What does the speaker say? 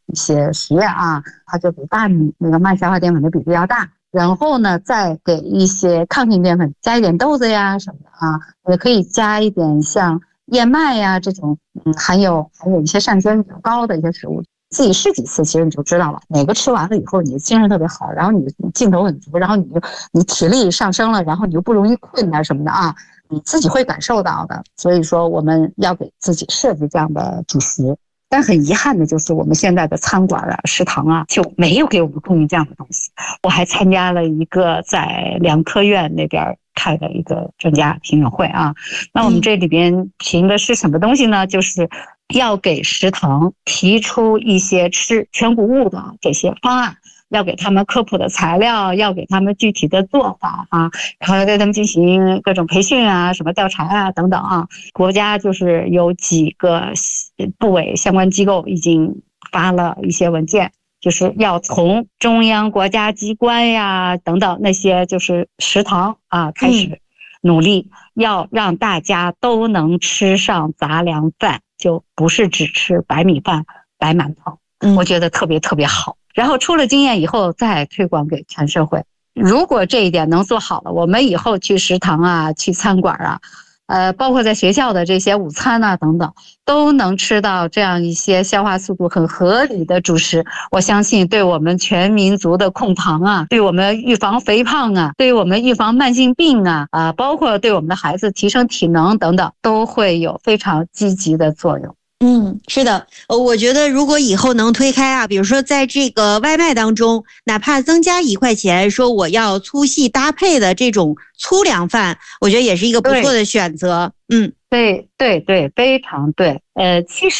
一些实验啊，它就比大米那个慢消化淀粉的比例要大。然后呢，再给一些抗性淀粉，加一点豆子呀什么的啊，也可以加一点像燕麦呀这种，含有一些膳食比较高的一些食物。自己试几次，其实你就知道了，哪个吃完了以后，你的精神特别好，然后你劲头很足，然后你体力上升了，然后你就不容易困啊什么的啊，你自己会感受到的。所以说，我们要给自己设计这样的主食。但很遗憾的就是，我们现在的餐馆啊、食堂啊就没有给我们供应这样的东西。我还参加了一个在粮科院那边开的一个专家评审会啊。那我们这里边评的是什么东西呢？就是要给食堂提出一些吃全谷物的这些方案，要给他们科普的材料，要给他们具体的做法啊，然后要对他们进行各种培训啊、什么调查啊等等啊。国家就是有几个部委相关机构已经发了一些文件，就是要从中央国家机关呀等等那些就是食堂啊开始努力，要让大家都能吃上杂粮饭，就不是只吃白米饭、白馒头。我觉得特别特别好。然后出了经验以后再推广给全社会。如果这一点能做好了，我们以后去食堂啊、去餐馆啊，包括在学校的这些午餐啊等等，都能吃到这样一些消化速度很合理的主食。我相信对我们全民族的控糖啊，对我们预防肥胖啊，对我们预防慢性病啊，包括对我们的孩子提升体能等等，都会有非常积极的作用。 是的，我觉得如果以后能推开啊，比如说在这个外卖当中，哪怕增加1块钱，说我要粗细搭配的这种粗粮饭，我觉得也是一个不错的选择。 对，非常对。其实